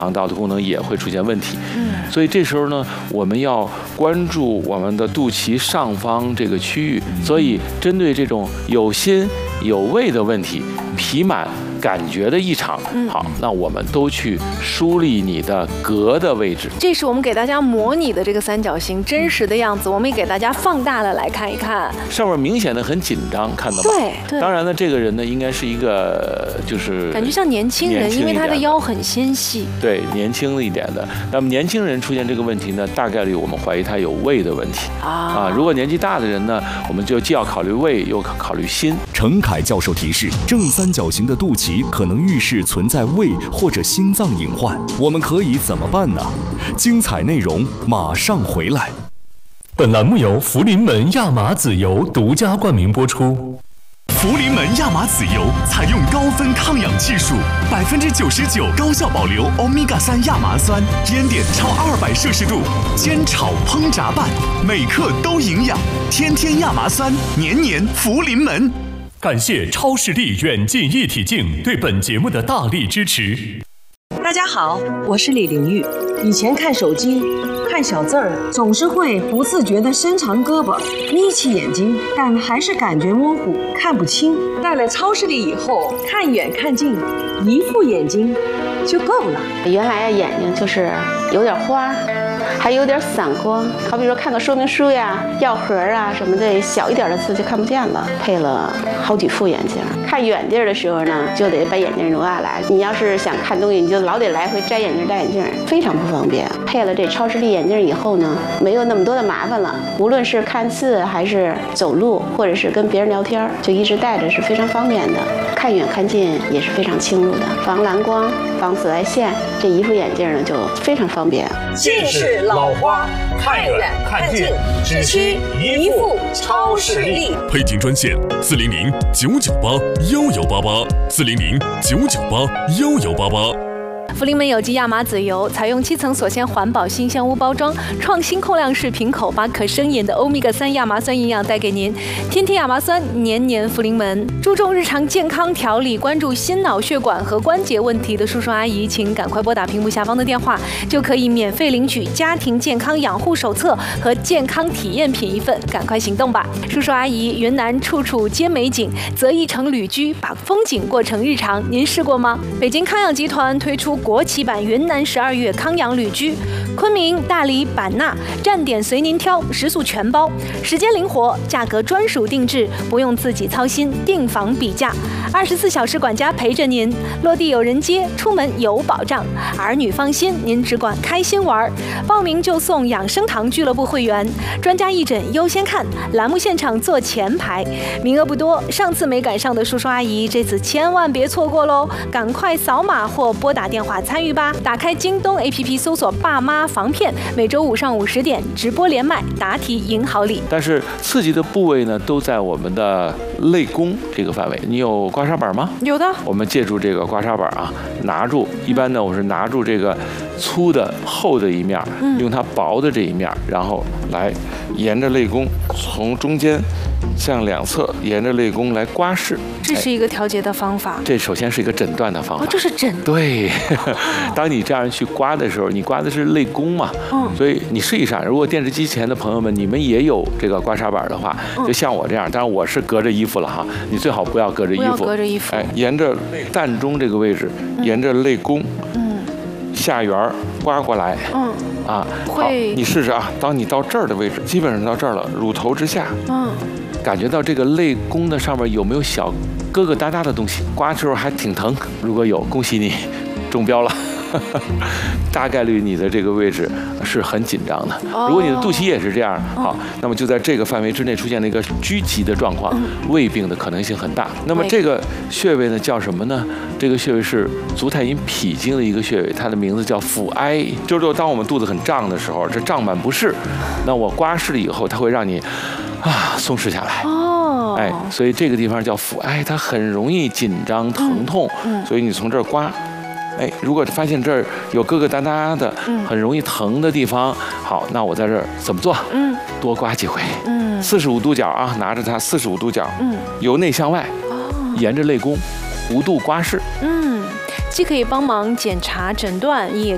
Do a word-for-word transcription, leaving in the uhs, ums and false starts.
肠道的功能也会出现问题。嗯，所以这时候呢，我们要关注我们的肚脐上方这个区域。所以针对这种有心有胃的问题，脾满感觉的异常，好，那我们都去梳理你的膈的位置。 这是我们给大家模拟的这个三角形真实的样子，我们也给大家放大了来看一看。 上面明显的很紧张，看到吗？ 对对。 当然呢，这个人呢，应该是一个就是感觉像年轻人，因为他的腰很纤细。 对，年轻一点的。那么年轻人出现这个问题呢，大概率我们怀疑他有胃的问题啊。啊，如果年纪大的人呢，我们就既要考虑胃，又考虑心。 程凯教授提示，正三角形的肚脐可能预示存在胃或者心脏隐患，我们可以怎么办呢？精彩内容马上回来。 本栏目由福临门亚麻籽油独家冠名播出。 福临门亚麻籽油采用高分抗氧技术，百分之九十九高效保留欧米伽三亚麻酸，烟点超二百摄氏度，煎炒烹炸拌，每克都营养。天天亚麻酸，年年福临门。 感谢超视力远近一体镜对本节目的大力支持。 大家好，我是李玲玉。以前看手机看小字儿，总是会不自觉地伸长胳膊，眯起眼睛，但还是感觉模糊，看不清。戴了超视力以后，看远看近，一副眼睛就够了。 原来呀，眼睛就是有点花，还有点散光，好比说看个说明书呀、药盒啊什么的，小一点的字就看不见了。配了好几副眼镜，看远地儿的时候呢，就得把眼镜挪下来。你要是想看东西，你就老得来回摘眼镜、戴眼镜，非常不方便。配了这超视力眼镜以后呢，没有那么多的麻烦了。无论是看字，还是走路，或者是跟别人聊天，就一直戴着是非常方便的。看远看近也是非常清楚的，防蓝光、防紫外线。这一副眼镜呢，就非常方便。 近视老花，看远看近，只需一副超视力。 配镜专线：四零零九九八幺幺八八，四零零九九八幺幺八八。 福临门有机亚麻籽油采用七层锁鲜环保新鲜屋包装，创新控量式瓶口，把可生饮的欧米伽三亚麻酸营养带给您。天天亚麻酸，年年福临门。注重日常健康调理，关注心脑血管和关节问题的叔叔阿姨，请赶快拨打屏幕下方的电话，就可以免费领取家庭健康养护手册和健康体验品一份，赶快行动吧！叔叔阿姨，云南处处皆美景，择一城旅居，把风景过成日常，您试过吗？北京康养集团推出国旗版云南十二月康养旅居，昆明、大理、版纳站点随您挑，食宿全包，时间灵活，价格专属定制，不用自己操心订房比价，二十四小时管家陪着您，落地有人接，出门有保障，儿女放心，您只管开心玩。报名就送养生堂俱乐部会员，专家义诊优先看，栏目现场坐前排，名额不多，上次没赶上的叔叔阿姨，这次千万别错过喽！赶快扫码或拨打电话参与吧。打开京东 A P P 搜索爸妈防骗，每周五上午十点直播连麦，答题赢好礼。 但是刺激的部位呢，都在我们的肋弓这个范围。你有刮痧板吗？ 有的。 我们借助这个刮痧板啊，拿住。一般呢，我是拿住这个粗的厚的一面，嗯、用它薄的这一面，然后来沿着肋弓从中间向两侧沿着肋弓来刮拭。 这是一个调节的方法。 这首先是一个诊断的方法。 哦，这是诊断。 对，当你这样去刮的时候，你刮的是肋弓嘛，嗯，所以你试一下。如果电视机前的朋友们，你们也有这个刮痧板的话，就像我这样，当然我是隔着衣服了哈，你最好不要隔着衣服， 不要隔着衣服， 哎，沿着膻中这个位置，沿着肋弓，嗯，下缘刮过来，嗯，啊，好，你试试啊。当你到这儿的位置，基本上到这儿了，乳头之下，嗯。感觉到这个肋弓的上面有没有小疙疙瘩瘩的东西？刮的时候还挺疼，如果有，恭喜你中标了。大概率你的这个位置是很紧张的。如果你的肚脐也是这样，好，那么就在这个范围之内出现了一个拘急的状况，胃病的可能性很大。那么这个穴位呢叫什么呢？这个穴位是足太阴脾经的一个穴位，它的名字叫腹哀。就是当我们肚子很胀的时候，这胀满不适，那我刮拭了以后，它会让你啊松弛下来。哦，哎，所以这个地方叫腹哀，它很容易紧张疼痛，嗯，所以你从这儿刮。哎，如果发现这儿有疙疙瘩瘩的，很容易疼的地方，好，那我在这儿怎么做？嗯，多刮几回，嗯，四十五度角啊，拿着它四十五度角，嗯，由内向外，哦，沿着肋弓弧度刮拭， 嗯，既可以帮忙检查诊断，也